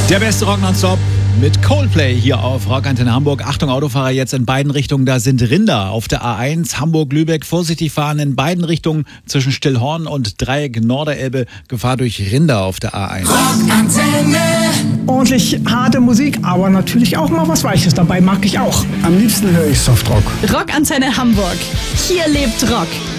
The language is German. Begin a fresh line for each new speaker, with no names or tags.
Der beste Rock nonstop mit Coldplay hier auf Rockantenne Hamburg. Achtung, Autofahrer jetzt in beiden Richtungen, da sind Rinder auf der A1 Hamburg-Lübeck. Vorsichtig fahren in beiden Richtungen zwischen Stillhorn und Dreieck Norderelbe. Gefahr durch Rinder auf der A1.
Rockantenne.
Ordentlich harte Musik, aber natürlich auch mal was Weiches dabei, mag ich auch.
Am liebsten höre ich Softrock.
Rockantenne Hamburg. Hier lebt Rock.